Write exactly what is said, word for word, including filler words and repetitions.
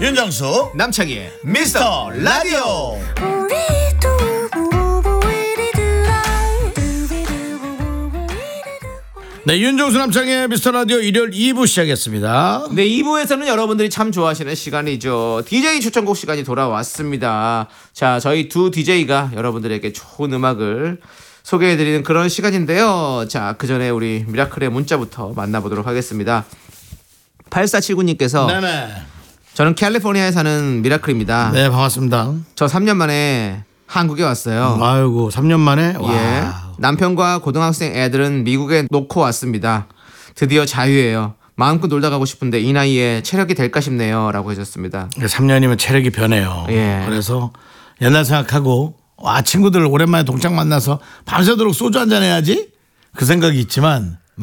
윤정수 남창희의 미스터 라디오. 네, 윤정수 남창희의 미스터 라디오 일요일 이 부 시작했습니다. 네, 이 부에서는 여러분들이 참 좋아하시는 시간이죠. 디제이 추천곡 시간이 돌아왔습니다. 자, 저희 두 디제이가 여러분들에게 좋은 음악을 소개해드리는 그런 시간인데요. 자, 그 전에 우리 미라클의 문자부터 만나보도록 하겠습니다. 팔사칠구님께서 네네. 저는 캘리포니아에 사는 미라클입니다. 네, 반갑습니다. 저 삼 년 만에 한국에 왔어요. 아이고, 삼 년 만에? 와. 예. 남편과 고등학생 애들은 미국에 놓고 왔습니다. 드디어 자유예요. 마음껏 놀다 가고 싶은데 이 나이에 체력이 될까 싶네요. 라고 해줬습니다. 삼 년이면 체력이 변해요. 예. 그래서 옛날 생각하고 와, 친구들 오랜만에 동창 만나서 밤새도록 소주 한잔 해야지 그 생각이 있지만